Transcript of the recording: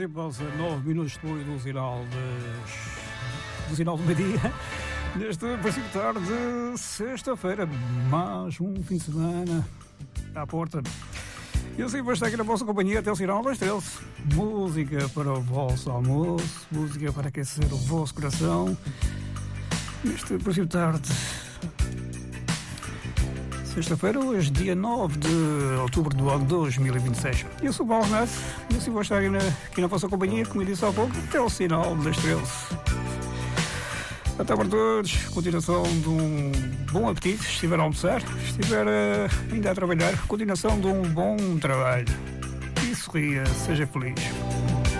e passa 9 minutos depois do sinal do meio-dia. Neste princípio de tarde, sexta-feira, mais um fim de semana à porta. E assim vou estar aqui na vossa companhia até o sinal das 13. Música para o vosso almoço, música para aquecer o vosso coração. Neste princípio de tarde, sexta-feira, hoje, dia 9 de outubro do ano 2026. Eu sou o Paulo Renato e assim vou estar aqui na vossa companhia, como eu disse há pouco, até o sinal das 13. Até para todos, continuação de um bom apetite, se estiver a almoçar, se estiver ainda a trabalhar, continuação de um bom trabalho. E sorria, seja feliz.